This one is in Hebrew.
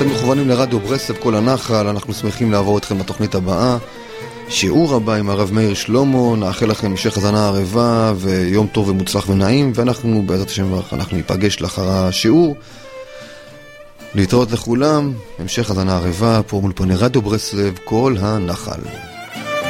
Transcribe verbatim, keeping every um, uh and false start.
אתם מכוונים לרדיו ברסלב כל הנחל. אנחנו שמחים לעבור אתכם לתוכנית הבאה, שיעור הבא עם הרב מאיר שלמה. נאחל לכם המשך האזנה ערבה ויום טוב ומוצלח ונעים, ואנחנו בעזרת השם אנחנו ניפגש לאחר השיעור. להתראות לכולם, המשך האזנה ערבה פה מול פני רדיו ברסלב כל הנחל.